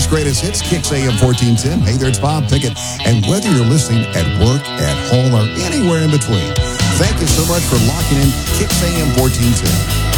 greatest hits, Kicks AM 1410. Hey there, it's Bob Pickett. And whether you're listening at work, at home, or anywhere in between, thank you so much for locking in Kicks AM 1410.